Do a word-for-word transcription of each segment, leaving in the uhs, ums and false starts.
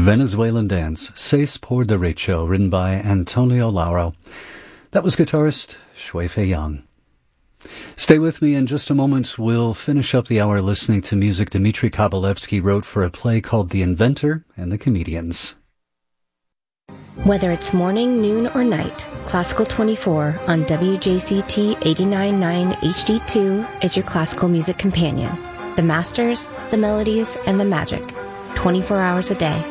Venezuelan Dance, Seis por Derecho, written by Antonio Lauro. That was guitarist Shui Fei Yang. Stay with me in just a moment. We'll finish up the hour listening to music Dmitri Kabalevsky wrote for a play called The Inventor and the Comedians. Whether it's morning, noon, or night, Classical twenty-four on W J C T eighty-nine point nine H D two is your classical music companion. The masters, the melodies, and the magic. twenty-four hours a day.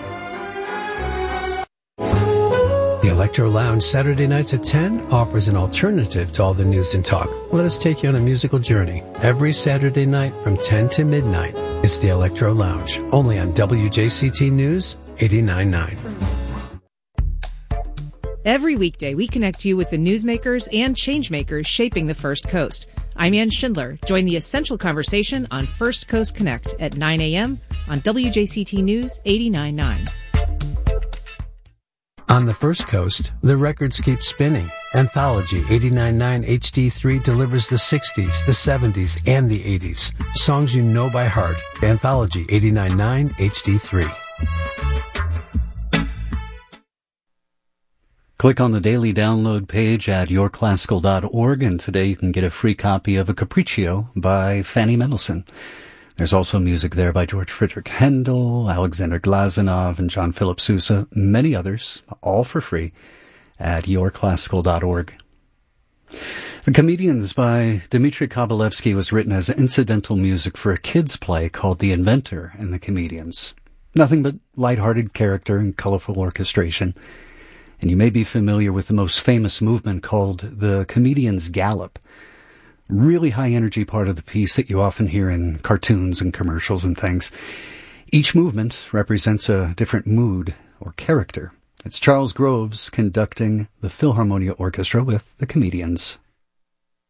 The Electro Lounge Saturday nights at ten offers an alternative to all the news and talk. Let us take you on a musical journey. Every Saturday night from ten to midnight, it's the Electro Lounge, only on W J C T News eighty-nine point nine. Every weekday, we connect you with the newsmakers and changemakers shaping the First Coast. I'm Ann Schindler. Join the essential conversation on First Coast Connect at nine a.m. on W J C T News eighty-nine point nine. On the First Coast, the records keep spinning. Anthology eighty-nine point nine H D three delivers the sixties, the seventies, and the eighties. Songs you know by heart. Anthology eighty-nine point nine H D three. Click on the daily download page at your classical dot org, and today you can get a free copy of A Capriccio by Fanny Mendelssohn. There's also music there by George Friedrich Handel, Alexander Glazunov, and John Philip Sousa, many others, all for free at your classical dot org. The Comedians by Dmitri Kabalevsky was written as incidental music for a kids' play called The Inventor and the Comedians. Nothing but lighthearted character and colorful orchestration. And you may be familiar with the most famous movement called the Comedian's Gallop. Really high-energy part of the piece that you often hear in cartoons and commercials and things. Each movement represents a different mood or character. It's Charles Groves conducting the Philharmonia Orchestra with the Comedians.